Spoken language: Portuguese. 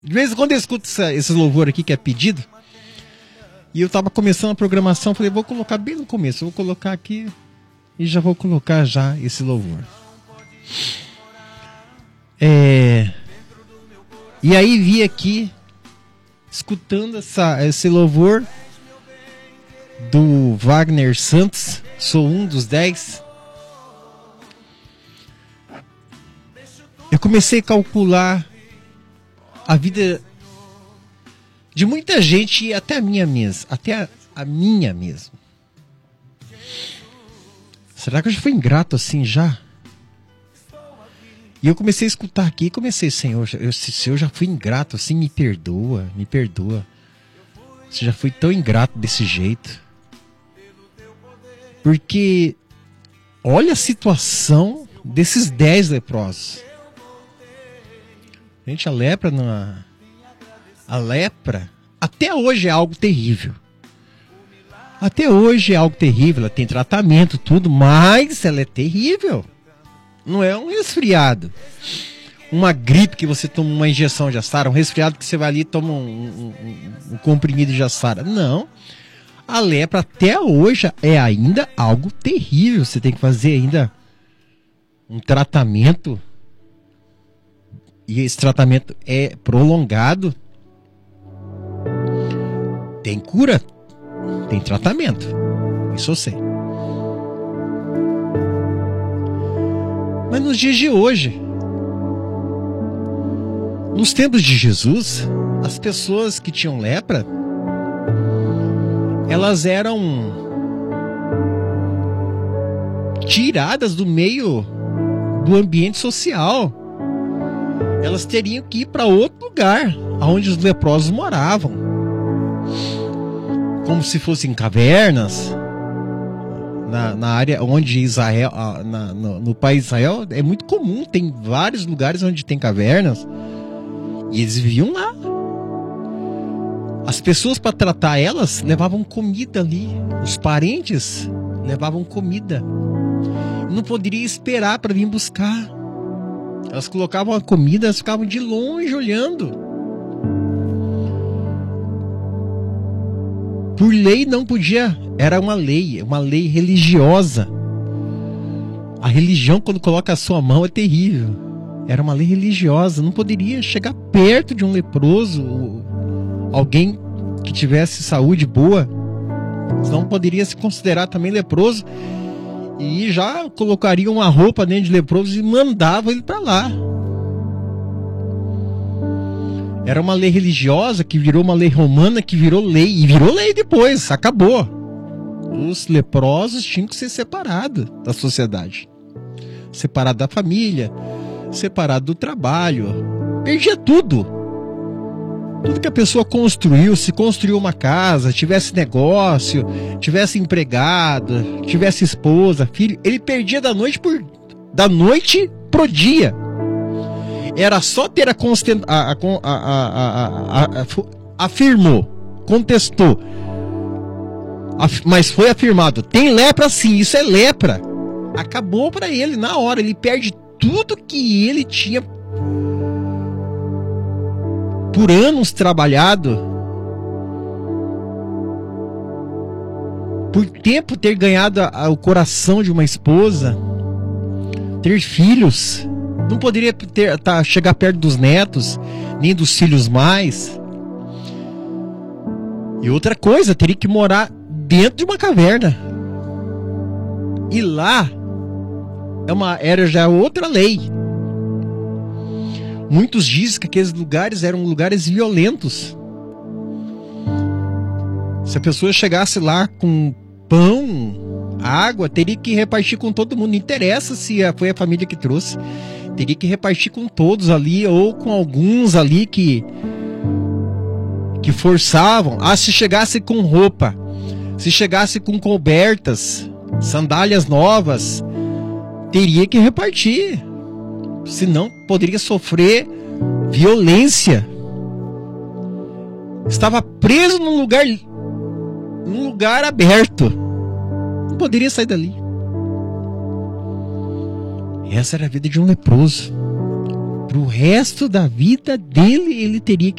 De vez em quando eu escuto esse louvor aqui que é pedido. E eu tava começando a programação, falei, vou colocar bem no começo, vou colocar aqui e já vou colocar já esse louvor. E aí vi aqui, escutando esse louvor do Wagner Santos, Sou um dos 10. Eu comecei a calcular a vida de muita gente e até a minha mesmo. Até a minha mesmo. Será que eu já fui ingrato assim já? E eu comecei a escutar aqui e comecei, Senhor, se eu já fui ingrato assim, me perdoa, me perdoa. Se já fui tão ingrato desse jeito. Porque olha a situação desses 10 leprosos. Gente, a lepra até hoje é algo terrível. Até hoje é algo terrível. Ela tem tratamento, tudo, mas ela é terrível. Não é um resfriado. Uma gripe que você toma uma injeção já sara. Um resfriado que você vai ali e toma um comprimido e já sara. Não. A lepra até hoje é ainda algo terrível. Você tem que fazer ainda um tratamento. E esse tratamento é prolongado. Tem cura, tem tratamento. Isso eu sei. Mas nos dias de hoje, nos tempos de Jesus, as pessoas que tinham lepra, elas eram tiradas do meio do ambiente social. Elas teriam que ir para outro lugar, onde os leprosos moravam. Como se fossem cavernas. Na área onde Israel, no país de Israel, é muito comum. Tem vários lugares onde tem cavernas. E eles viviam lá. As pessoas, para tratar elas, levavam comida ali. Os parentes levavam comida. Não poderia esperar para vir buscar. Elas colocavam a comida, elas ficavam de longe olhando. Por lei não podia, era uma lei religiosa. A religião, quando coloca a sua mão, é terrível. Era uma lei religiosa, não poderia chegar perto de um leproso, alguém que tivesse saúde boa, senão poderia se considerar também leproso. E já colocaria uma roupa dentro de leproso e mandava ele para lá. Era uma lei religiosa que virou uma lei romana, que virou lei. E virou lei depois, acabou. Os leprosos tinham que ser separados da sociedade. Separado da família, separado do trabalho. Perdia tudo. Tudo que a pessoa construiu, se construiu uma casa, tivesse negócio, tivesse empregado, tivesse esposa, filho, ele perdia da noite pro dia. Era só ter afirmou, contestou, mas foi afirmado, tem lepra sim, isso é lepra. Acabou para ele na hora, ele perde tudo que ele tinha por anos trabalhado, por tempo ter ganhado o coração de uma esposa, ter filhos, não poderia chegar perto dos netos, nem dos filhos mais. E outra coisa, teria que morar dentro de uma caverna. E lá era já outra lei. Muitos dizem que aqueles lugares eram lugares violentos. Se a pessoa chegasse lá com pão, água, teria que repartir com todo mundo. Não interessa se foi a família que trouxe. Teria que repartir com todos ali, ou com alguns ali que forçavam. Se chegasse com roupa, se chegasse com cobertas, sandálias novas, teria que repartir. Senão poderia sofrer violência. Estava preso num lugar aberto. Não poderia sair dali. Essa era a vida de um leproso. Pro resto da vida dele, ele teria que